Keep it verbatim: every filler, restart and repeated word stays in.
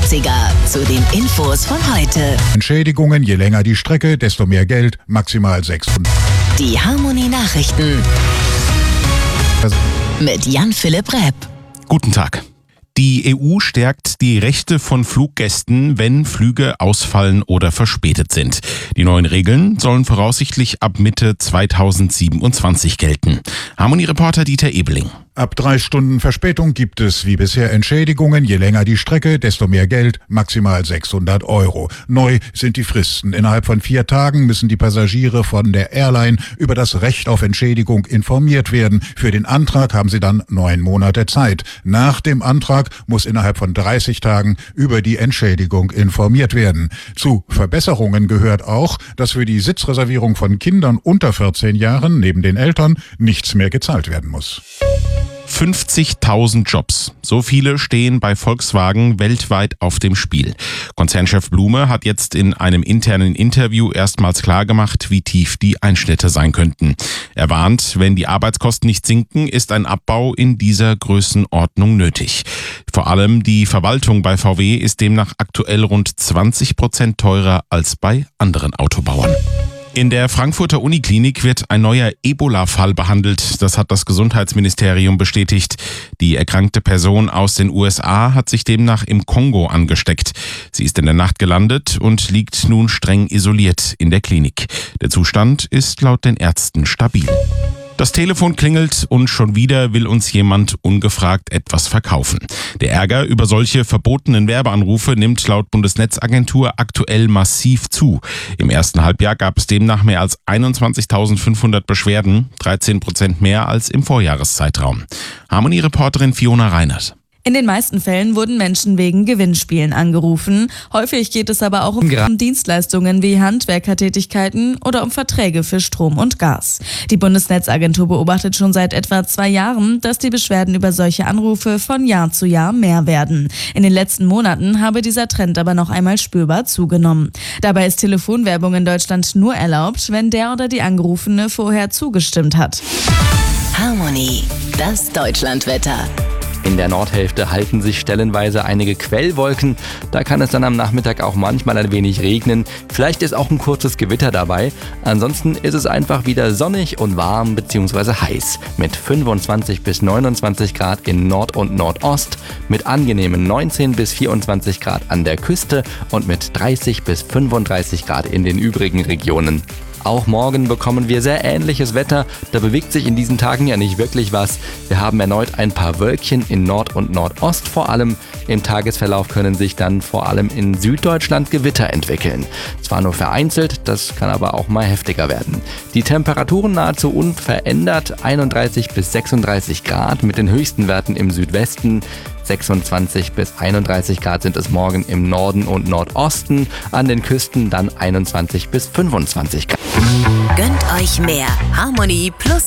neunziger zu den Infos von heute. Entschädigungen, je länger die Strecke, desto mehr Geld, maximal sechshundert. Die Harmony Nachrichten mit Jan-Philipp Repp. Guten Tag. Die E U stärkt die Rechte von Fluggästen, wenn Flüge ausfallen oder verspätet sind. Die neuen Regeln sollen voraussichtlich ab Mitte zweitausendsiebenundzwanzig gelten. Harmony-Reporter Dieter Ebeling. Ab drei Stunden Verspätung gibt es wie bisher Entschädigungen. Je länger die Strecke, desto mehr Geld, maximal sechshundert Euro. Neu sind die Fristen. Innerhalb von vier Tagen müssen die Passagiere von der Airline über das Recht auf Entschädigung informiert werden. Für den Antrag haben sie dann neun Monate Zeit. Nach dem Antrag muss innerhalb von dreißig Tagen über die Entschädigung informiert werden. Zu Verbesserungen gehört auch, dass für die Sitzreservierung von Kindern unter vierzehn Jahren neben den Eltern nichts mehr gezahlt werden muss. fünfzigtausend Jobs. So viele stehen bei Volkswagen weltweit auf dem Spiel. Konzernchef Blume hat jetzt in einem internen Interview erstmals klargemacht, wie tief die Einschnitte sein könnten. Er warnt, wenn die Arbeitskosten nicht sinken, ist ein Abbau in dieser Größenordnung nötig. Vor allem die Verwaltung bei V W ist demnach aktuell rund zwanzig Prozent teurer als bei anderen Autobauern. In der Frankfurter Uniklinik wird ein neuer Ebola-Fall behandelt. Das hat das Gesundheitsministerium bestätigt. Die erkrankte Person aus den U S A hat sich demnach im Kongo angesteckt. Sie ist in der Nacht gelandet und liegt nun streng isoliert in der Klinik. Der Zustand ist laut den Ärzten stabil. Das Telefon klingelt und schon wieder will uns jemand ungefragt etwas verkaufen. Der Ärger über solche verbotenen Werbeanrufe nimmt laut Bundesnetzagentur aktuell massiv zu. Im ersten Halbjahr gab es demnach mehr als einundzwanzigtausendfünfhundert Beschwerden, dreizehn Prozent mehr als im Vorjahreszeitraum. Harmony-Reporterin Fiona Reinert. In den meisten Fällen wurden Menschen wegen Gewinnspielen angerufen. Häufig geht es aber auch um Dienstleistungen wie Handwerkertätigkeiten oder um Verträge für Strom und Gas. Die Bundesnetzagentur beobachtet schon seit etwa zwei Jahren, dass die Beschwerden über solche Anrufe von Jahr zu Jahr mehr werden. In den letzten Monaten habe dieser Trend aber noch einmal spürbar zugenommen. Dabei ist Telefonwerbung in Deutschland nur erlaubt, wenn der oder die Angerufene vorher zugestimmt hat. Harmony, das Deutschlandwetter. In der Nordhälfte halten sich stellenweise einige Quellwolken. Da kann es dann am Nachmittag auch manchmal ein wenig regnen. Vielleicht ist auch ein kurzes Gewitter dabei. Ansonsten ist es einfach wieder sonnig und warm bzw. heiß. Mit fünfundzwanzig bis neunundzwanzig Grad in Nord- und Nordost, mit angenehmen neunzehn bis vierundzwanzig Grad an der Küste und mit dreißig bis fünfunddreißig Grad in den übrigen Regionen. Auch morgen bekommen wir sehr ähnliches Wetter. Da bewegt sich in diesen Tagen ja nicht wirklich was. Wir haben erneut ein paar Wölkchen in Nord- und Nordost vor allem. Im Tagesverlauf können sich dann vor allem in Süddeutschland Gewitter entwickeln. Zwar nur vereinzelt, das kann aber auch mal heftiger werden. Die Temperaturen nahezu unverändert, einunddreißig bis sechsunddreißig Grad mit den höchsten Werten im Südwesten. sechsundzwanzig bis einunddreißig Grad sind es morgen im Norden und Nordosten, an den Küsten dann einundzwanzig bis fünfundzwanzig Grad. Gönnt euch mehr Harmony Plus